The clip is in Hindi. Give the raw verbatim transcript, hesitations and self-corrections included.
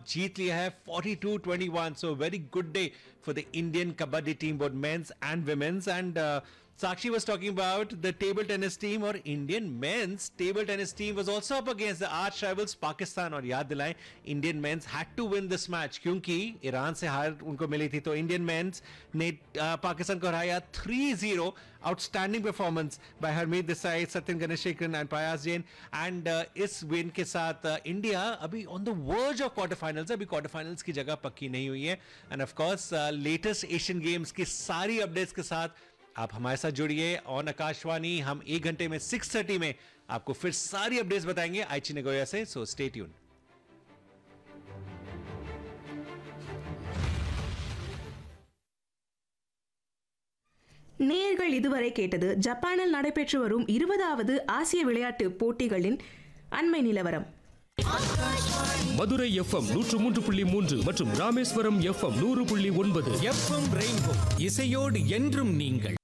जीत लिया है forty-two twenty-one. So very good day for the Indian Kabaddi team, both men's and women's. And uh, Sakshi was talking about the table tennis team, or Indian men's table tennis team was also up against the arch rivals Pakistan. और याद दिलाएं, Indian men's had to win this match क्योंकि ईरान से हार उनको मिली थी. तो Indian men's ने पाकिस्तान को हराया three zero. Outstanding performance by Harmeet Desai, Satyan Ganeshekhan and Payas Jain. And uh, इस win के साथ uh, India अभी on the verge of quarterfinals. अभी quarterfinals की जगह पक्की नहीं हुई है. And of course uh, latest Asian Games की सारी updates के साथ आप हमारे साथ जुड़िए ऑन आकाशवाणी. हम एक घंटे में six thirty में आपको फिर सारी अपडेट्स बताएंगे आइची नगोया से. So stay tune. நேயர்கள் இதுவரை கேட்டது ஜப்பானில் நடைபெற்று வரும் இருபதாவது ஆசிய விளையாட்டு போட்டிகளின் அண்மை நிலவரம். மதுரை எஃப்எம் நூற்று மூன்று புள்ளி மூன்று மற்றும் ராமேஸ்வரம் எஃப்எம் நூறு புள்ளி ஒன்பது. எஃப்எம் ரெயின்போ இசையோடு என்றும் நீங்கள்.